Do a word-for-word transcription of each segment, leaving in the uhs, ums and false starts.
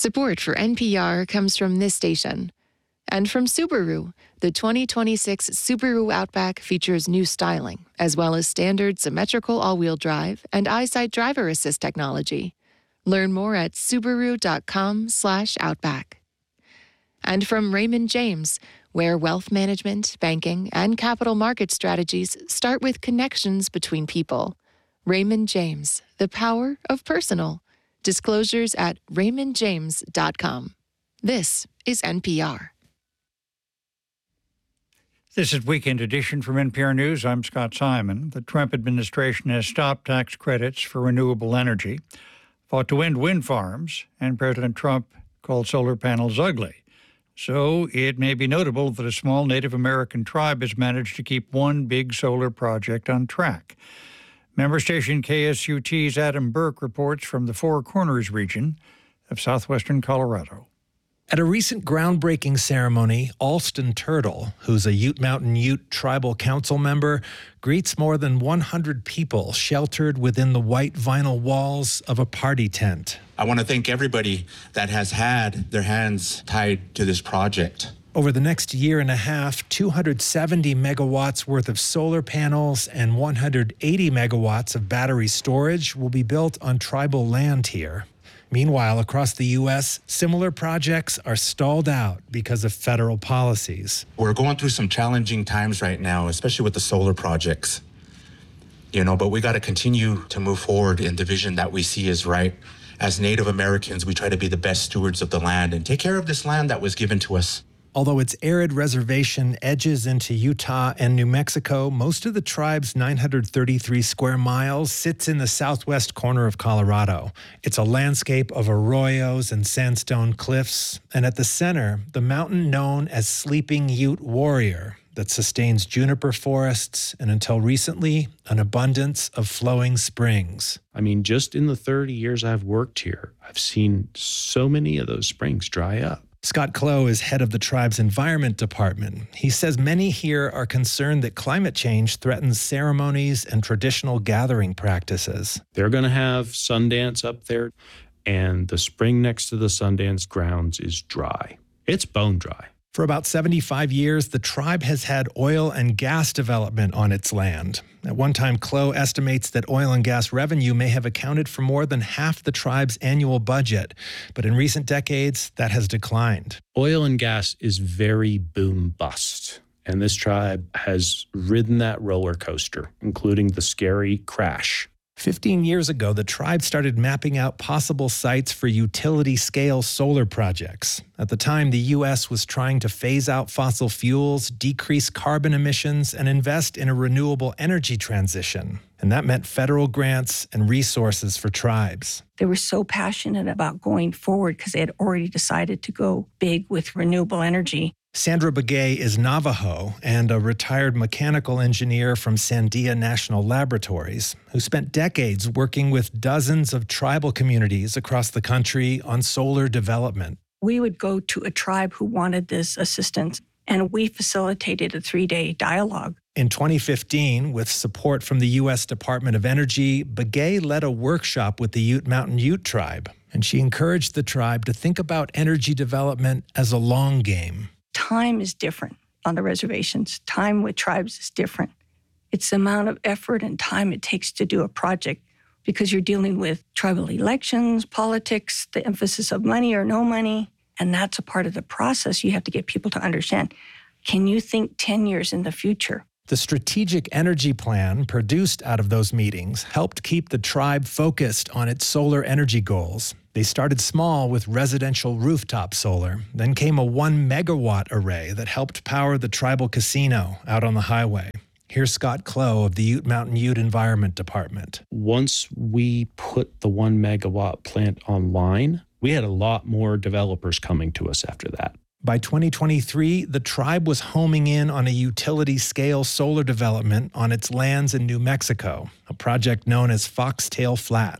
Support for N P R comes from this station. And from Subaru, the twenty twenty-six Subaru Outback features new styling, as well as standard symmetrical all-wheel drive and EyeSight driver assist technology. Learn more at subaru.com slash outback. And from Raymond James, where wealth management, banking, and capital market strategies start with connections between people. Raymond James, the power of personal. Disclosures at raymond james dot com. This is N P R. This is Weekend Edition from N P R News. I'm Scott Simon. The Trump administration has stopped tax credits for renewable energy, fought to end wind farms, and President Trump called solar panels ugly. So it may be notable that a small Native American tribe has managed to keep one big solar project on track. Member station K S U T's Adam Burke reports from the Four Corners region of southwestern Colorado. At a recent groundbreaking ceremony, Alston Turtle, who's a Ute Mountain Ute tribal council member, greets more than one hundred people sheltered within the white vinyl walls of a party tent. I want to thank everybody that has had their hands tied to this project. Over the next year and a half, two hundred seventy megawatts worth of solar panels and one hundred eighty megawatts of battery storage will be built on tribal land here. Meanwhile, across the U S, similar projects are stalled out because of federal policies. We're going through some challenging times right now, especially with the solar projects. You know, but we got to continue to move forward in the vision that we see as right. As Native Americans, we try to be the best stewards of the land and take care of this land that was given to us. Although its arid reservation edges into Utah and New Mexico, most of the tribe's nine hundred thirty-three square miles sits in the southwest corner of Colorado. It's a landscape of arroyos and sandstone cliffs, and at the center, the mountain known as Sleeping Ute Warrior that sustains juniper forests and, until recently, an abundance of flowing springs. I mean, just in the thirty years I've worked here, I've seen so many of those springs dry up. Scott Clough is head of the tribe's environment department. He says many here are concerned that climate change threatens ceremonies and traditional gathering practices. They're going to have Sundance up there, and the spring next to the Sundance grounds is dry. It's bone dry. For about seventy-five years, the tribe has had oil and gas development on its land. At one time, Clough estimates that oil and gas revenue may have accounted for more than half the tribe's annual budget. But in recent decades, that has declined. Oil and gas is very boom bust. And this tribe has ridden that roller coaster, including the scary crash. Fifteen years ago, the tribe started mapping out possible sites for utility-scale solar projects. At the time, the U S was trying to phase out fossil fuels, decrease carbon emissions, and invest in a renewable energy transition. And that meant federal grants and resources for tribes. They were so passionate about going forward because they had already decided to go big with renewable energy. Sandra Begay is Navajo and a retired mechanical engineer from Sandia National Laboratories who spent decades working with dozens of tribal communities across the country on solar development. We would go to a tribe who wanted this assistance, and we facilitated a three-day dialogue. In twenty fifteen, with support from the U S Department of Energy, Begay led a workshop with the Ute Mountain Ute tribe, and she encouraged the tribe to think about energy development as a long game. Time is different on the reservations. Time with tribes is different. It's the amount of effort and time it takes to do a project because you're dealing with tribal elections, politics, the emphasis of money or no money, and that's a part of the process you have to get people to understand. Can you think ten years in the future? The strategic energy plan produced out of those meetings helped keep the tribe focused on its solar energy goals. They started small with residential rooftop solar. Then came a one megawatt array that helped power the tribal casino out on the highway. Here's Scott Clough of the Ute Mountain Ute Environment Department. Once we put the one megawatt plant online, we had a lot more developers coming to us after that. By twenty twenty-three, the tribe was homing in on a utility-scale solar development on its lands in New Mexico, a project known as Foxtail Flats.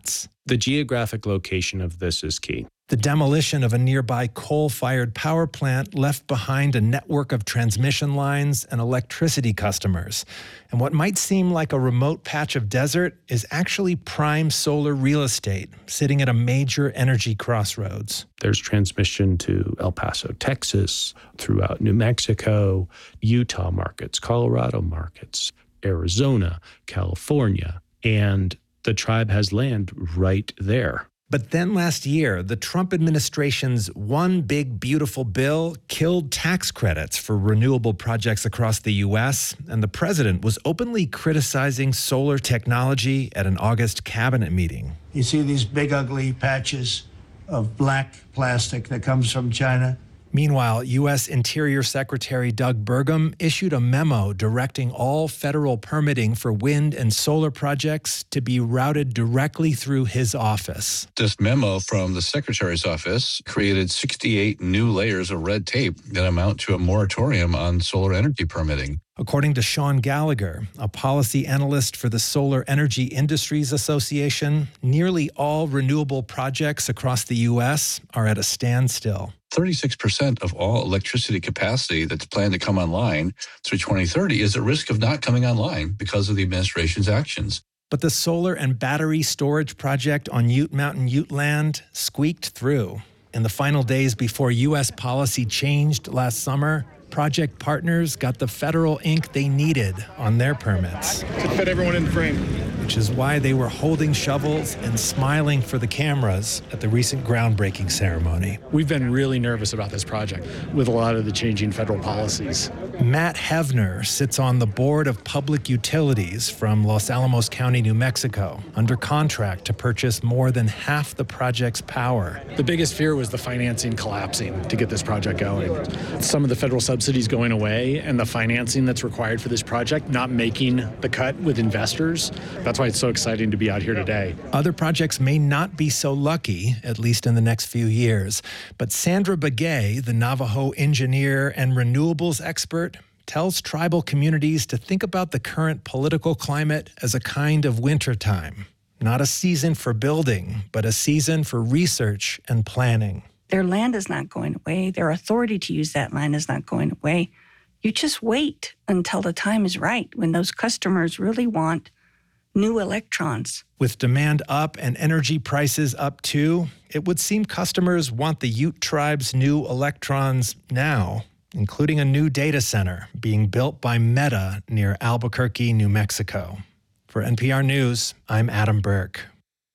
The geographic location of this is key. The demolition of a nearby coal-fired power plant left behind a network of transmission lines and electricity customers. And what might seem like a remote patch of desert is actually prime solar real estate, sitting at a major energy crossroads. There's transmission to El Paso, Texas, throughout New Mexico, Utah markets, Colorado markets, Arizona, California, and the tribe has land right there. But then last year, the Trump administration's One Big Beautiful Bill killed tax credits for renewable projects across the U S, and the president was openly criticizing solar technology at an August cabinet meeting. You see these big, ugly patches of black plastic that comes from China? Meanwhile, U S Interior Secretary Doug Burgum issued a memo directing all federal permitting for wind and solar projects to be routed directly through his office. This memo from the Secretary's office created sixty-eight new layers of red tape that amount to a moratorium on solar energy permitting. According to Sean Gallagher, a policy analyst for the Solar Energy Industries Association, nearly all renewable projects across the U S are at a standstill. thirty-six percent of all electricity capacity that's planned to come online through twenty thirty is at risk of not coming online because of the administration's actions. But the solar and battery storage project on Ute Mountain Ute land squeaked through. In the final days before U S policy changed last summer, project partners got the federal ink they needed on their permits. To fit everyone in the frame. Which is why they were holding shovels and smiling for the cameras at the recent groundbreaking ceremony. We've been really nervous about this project with a lot of the changing federal policies. Matt Hevner sits on the board of public utilities from Los Alamos County, New Mexico, under contract to purchase more than half the project's power. The biggest fear was the financing collapsing to get this project going. Some of the federal subsidies going away and the financing that's required for this project not making the cut with investors. That's why it's so exciting to be out here today. Other projects may not be so lucky, at least in the next few years. But Sandra Begay, the Navajo engineer and renewables expert, tells tribal communities to think about the current political climate as a kind of wintertime. Not a season for building, but a season for research and planning. Their land is not going away. Their authority to use that land is not going away. You just wait until the time is right when those customers really want new electrons. With demand up and energy prices up too, it would seem customers want the Ute tribe's new electrons now, including a new data center being built by Meta near Albuquerque, New Mexico. For N P R News, I'm Adam Burke.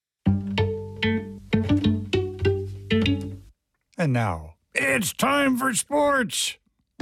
And now, it's time for sports.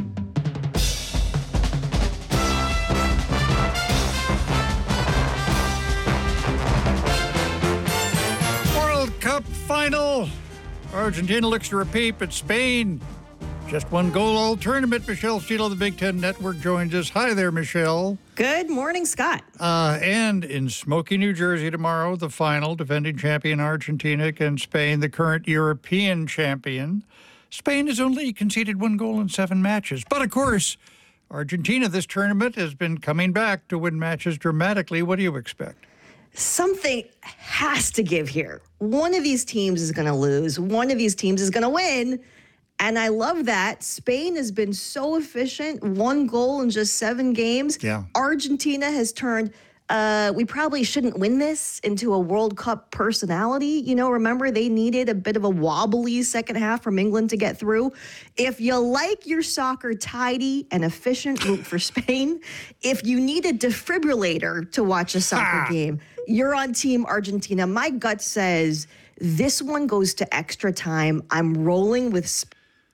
World Cup final. Argentina looks to repeat, but Spain, just one goal all tournament. Michelle Steele of the Big Ten Network joins us. Hi there, Michelle. Good morning, Scott. Uh, and in Smoky, New Jersey tomorrow, the final, defending champion Argentina against Spain, the current European champion. Spain has only conceded one goal in seven matches. But, of course, Argentina this tournament has been coming back to win matches dramatically. What do you expect? Something has to give here. One of these teams is going to lose. One of these teams is going to win. And I love that. Spain has been so efficient. One goal in just seven games. Yeah. Argentina has turned, uh, we probably shouldn't win this, into a World Cup personality. You know, remember, they needed a bit of a wobbly second half from England to get through. If you like your soccer tidy and efficient, root for Spain. If you need a defibrillator to watch a soccer ah. game, you're on Team Argentina. My gut says this one goes to extra time. I'm rolling with Spain.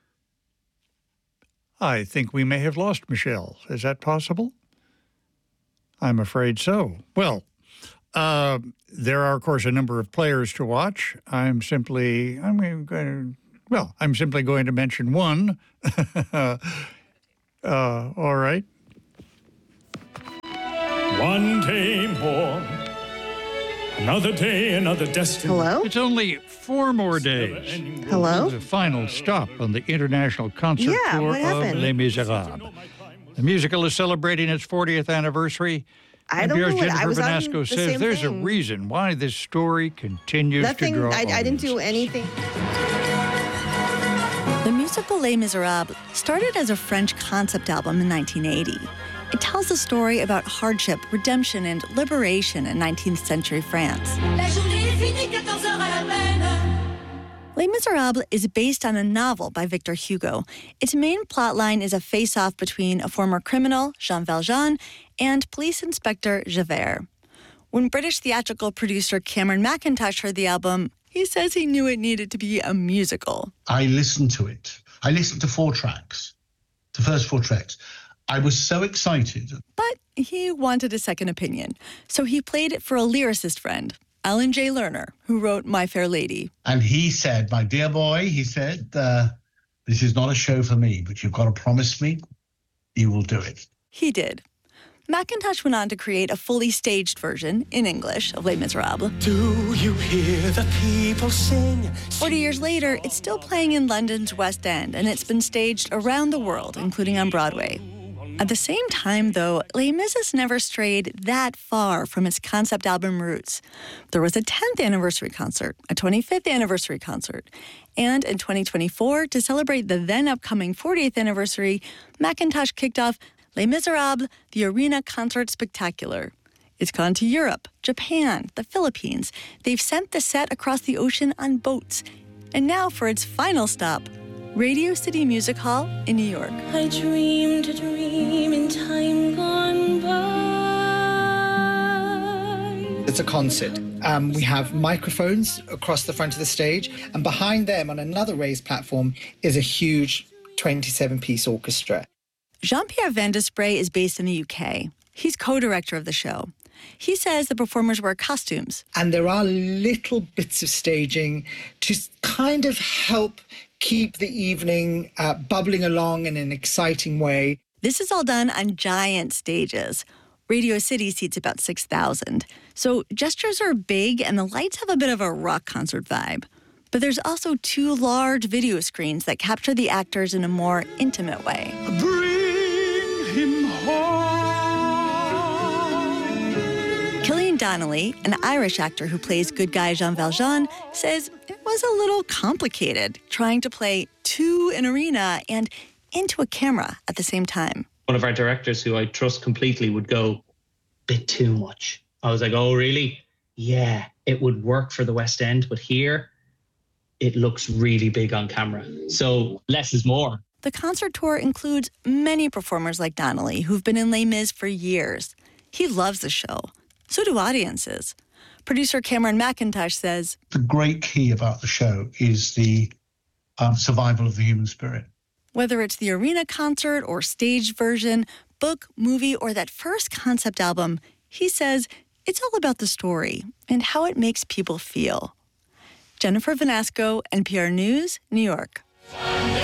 I think we may have lost Michelle. Is that possible? I'm afraid so. Well, uh, there are, of course, a number of players to watch. I'm simply, I'm going to, well, I'm simply going to mention one. uh, all right. One day more, another day, another destiny. Hello? It's only four more days. Hello? The final stop on the international concert yeah, tour what of happened? Les Miserables. The musical is celebrating its fortieth anniversary. I N P R's don't know what Jennifer I was on Vanasco the says same there's thing. a reason why this story continues Nothing. to draw I, I didn't do audiences. anything. The musical Les Miserables started as a French concept album in nineteen eighty. It tells a story about hardship, redemption, and liberation in nineteenth century France. Les Miserables is based on a novel by Victor Hugo. Its main plotline is a face-off between a former criminal, Jean Valjean, and police inspector Javert. When British theatrical producer Cameron Mackintosh heard the album, he says he knew it needed to be a musical. I listened to it. I listened to four tracks, the first four tracks. I was so excited. But he wanted a second opinion, so he played it for a lyricist friend, Alan J. Lerner, who wrote My Fair Lady. And he said, my dear boy, he said, uh, this is not a show for me, but you've got to promise me you will do it. He did. Mackintosh went on to create a fully staged version, in English, of Les Miserables. Do you hear the people sing? Forty years later, it's still playing in London's West End, and it's been staged around the world, including on Broadway. At the same time, though, Les Mis has never strayed that far from its concept album roots. There was a tenth anniversary concert, a twenty-fifth anniversary concert, and in twenty twenty-four, to celebrate the then upcoming fortieth anniversary, Mackintosh kicked off Les Miserables, the Arena Concert Spectacular. It's gone to Europe, Japan, the Philippines. They've sent the set across the ocean on boats. And now for its final stop, Radio City Music Hall in New York. I dreamed a dream in time gone by. It's a concert. Um, we have microphones across the front of the stage, and behind them on another raised platform is a huge twenty-seven piece orchestra. Jean-Pierre Van Desprez is based in the U K. He's co-director of the show. He says the performers wear costumes. And there are little bits of staging to kind of help keep the evening uh, bubbling along in an exciting way. This is all done on giant stages. Radio City seats about six thousand. So gestures are big and the lights have a bit of a rock concert vibe. But there's also two large video screens that capture the actors in a more intimate way. Bring him home. Killian Donnelly, an Irish actor who plays good guy Jean Valjean, says it was a little complicated trying to play to an arena and into a camera at the same time. One of our directors, who I trust completely, would go, bit too much. I was like, oh, really? Yeah, it would work for the West End, but here, it looks really big on camera. So less is more. The concert tour includes many performers like Donnelly, who've been in Les Mis for years. He loves the show. So do audiences. Producer Cameron Mackintosh says, The great key about the show is the um, survival of the human spirit. Whether it's the arena concert or staged version, book, movie, or that first concept album, he says it's all about the story and how it makes people feel. Jennifer Vanasco, N P R News, New York.